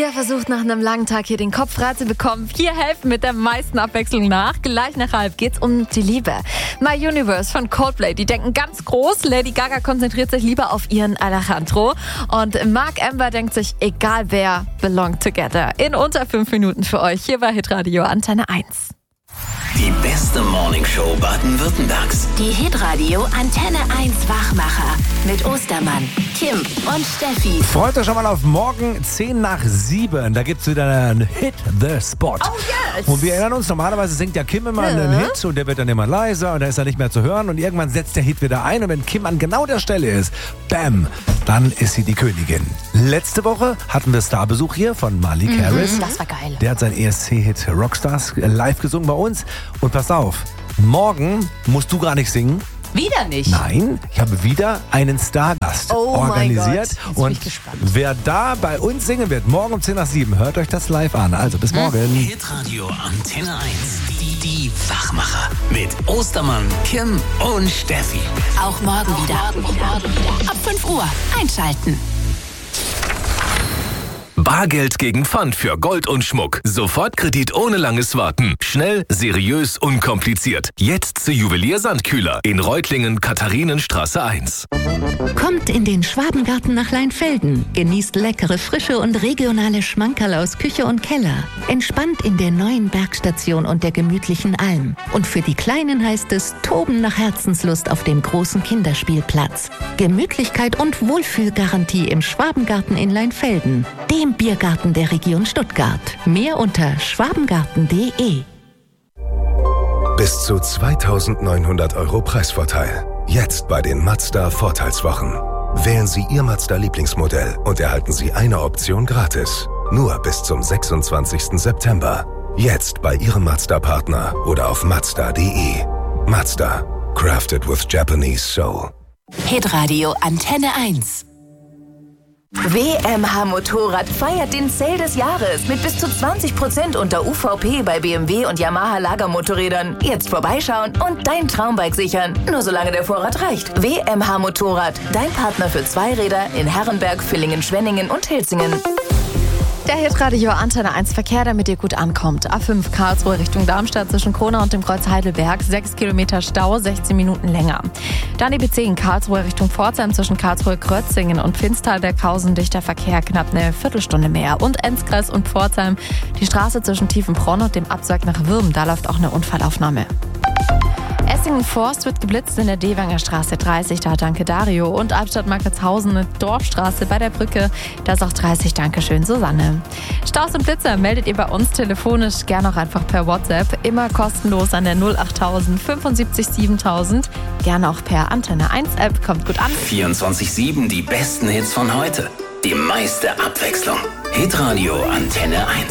Ihr versucht nach einem langen Tag hier den Kopf frei zu bekommen. Wir helfen mit der meisten Abwechslung nach. Gleich nach halb geht's um die Liebe. My Universe von Coldplay, die denken ganz groß. Lady Gaga konzentriert sich lieber auf ihren Alejandro. Und Mark Amber denkt sich, egal wer, belong together. In unter 5 Minuten für euch hier bei Hitradio Antenne 1. Die beste Morningshow Baden-Württembergs. Die Hitradio Antenne 1 Wachmacher mit Ostermann, Kim und Steffi. Freut euch schon mal auf morgen 10 nach 7. Da gibt's wieder einen Hit the Spot. Oh yes! Und wir erinnern uns, normalerweise singt ja Kim immer einen Hit und der wird dann immer leiser und da ist er nicht mehr zu hören und irgendwann setzt der Hit wieder ein und wenn Kim an genau der Stelle ist, bam, dann ist sie die Königin. Letzte Woche hatten wir Starbesuch hier von Malik Harris. Das war geil. Der hat seinen ESC-Hit Rockstars live gesungen bei uns. Und pass auf, morgen musst du gar nicht singen. Wieder nicht? Nein, ich habe wieder einen Stargast organisiert. Mein Gott. Jetzt bin ich gespannt. Wer da bei uns singen wird, morgen um 10 nach 7, hört euch das live an. Also bis morgen. Hitradio Antenne 1. Die Wachmacher. Mit Ostermann, Kim und Steffi. Auch morgen wieder. Ab 5 Uhr einschalten. Bargeld gegen Pfand für Gold und Schmuck. Sofortkredit ohne langes Warten. Schnell, seriös, unkompliziert. Jetzt zu Juwelier Sandkühler in Reutlingen, Katharinenstraße 1. Kommt in den Schwabengarten nach Leinfelden. Genießt leckere, frische und regionale Schmankerl aus Küche und Keller. Entspannt in der neuen Bergstation und der gemütlichen Alm. Und für die Kleinen heißt es Toben nach Herzenslust auf dem großen Kinderspielplatz. Gemütlichkeit und Wohlfühlgarantie im Schwabengarten in Leinfelden. Dem Biergarten der Region Stuttgart. Mehr unter schwabengarten.de. Bis zu 2.900 € Preisvorteil. Jetzt bei den Mazda Vorteilswochen. Wählen Sie Ihr Mazda Lieblingsmodell und erhalten Sie eine Option gratis. Nur bis zum 26. September. Jetzt bei Ihrem Mazda-Partner oder auf Mazda.de. Mazda. Crafted with Japanese soul. Hitradio Antenne 1. WMH Motorrad feiert den Sale des Jahres mit bis zu 20% unter UVP bei BMW und Yamaha Lagermotorrädern. Jetzt vorbeischauen und dein Traumbike sichern. Nur solange der Vorrat reicht. WMH Motorrad, dein Partner für Zweiräder in Herrenberg, Villingen, Schwenningen und Hilsingen. Der Hitradio Antenne 1 Verkehr, damit ihr gut ankommt. A5 Karlsruhe Richtung Darmstadt zwischen Kronau und dem Kreuz Heidelberg. 6 Kilometer Stau, 16 Minuten länger. Dann die B10 Karlsruhe Richtung Pforzheim zwischen Karlsruhe Krötzingen und Finstal-Berghausen. Dichter Verkehr, knapp eine Viertelstunde mehr. Und Enzkreis und Pforzheim. Die Straße zwischen Tiefenbronn und dem Abzweig nach Würm. Da läuft auch eine Unfallaufnahme. Essingen-Forst wird geblitzt in der Dewanger Straße 30, da danke Dario. Und Albstadt-Marketshausen, eine Dorfstraße bei der Brücke, da ist auch 30, dankeschön Susanne. Staus und Blitzer meldet ihr bei uns telefonisch, gerne auch einfach per WhatsApp, immer kostenlos an der 08000 75 7000, gerne auch per Antenne 1 App, kommt gut an. 24/7 die besten Hits von heute. Die meiste Abwechslung. Hitradio Antenne 1.